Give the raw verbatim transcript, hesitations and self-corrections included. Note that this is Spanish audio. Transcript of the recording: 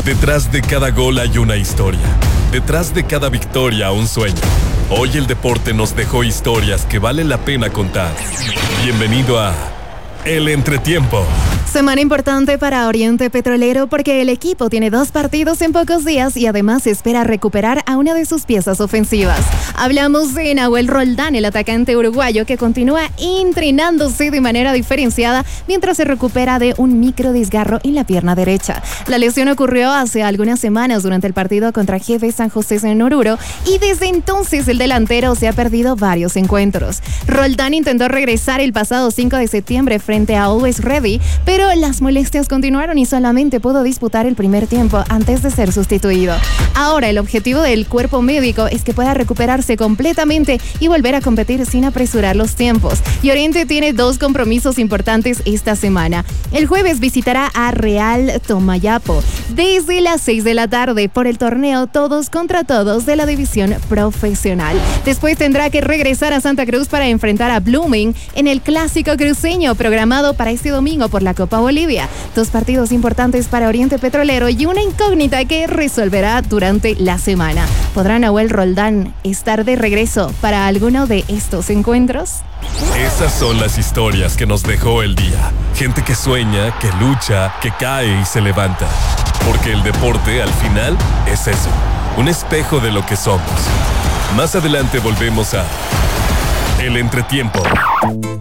Detrás de cada gol hay una historia. Detrás de cada victoria un sueño. Hoy el deporte nos dejó historias que vale la pena contar. Bienvenido a El Entretiempo. Semana importante para Oriente Petrolero porque el equipo tiene dos partidos en pocos días y además espera recuperar a una de sus piezas ofensivas. Hablamos de Nahuel Roldán, el atacante uruguayo que continúa entrenándose de manera diferenciada mientras se recupera de un micro desgarro en la pierna derecha. La lesión ocurrió hace algunas semanas durante el partido contra G B San José en Oruro y desde entonces el delantero se ha perdido varios encuentros. Roldán intentó regresar el pasado cinco de septiembre frente a Always Ready, pero las molestias continuaron y solamente pudo disputar el primer tiempo antes de ser sustituido. Ahora el objetivo del cuerpo médico es que pueda recuperarse completamente y volver a competir sin apresurar los tiempos. Y Oriente tiene dos compromisos importantes esta semana. El jueves visitará a Real Tomayapo desde las seis de la tarde por el torneo Todos contra Todos de la división profesional. Después tendrá que regresar a Santa Cruz para enfrentar a Blooming en el Clásico Cruceño programado para este domingo por la Copa Bolivia. Dos partidos importantes para Oriente Petrolero y una incógnita que resolverá durante la semana. ¿Podrá Nahuel Roldán estar de regreso para alguno de estos encuentros? Esas son las historias que nos dejó el día. Gente que sueña, que lucha, que cae y se levanta. Porque el deporte, al final, es eso. Un espejo de lo que somos. Más adelante volvemos a El Entretiempo.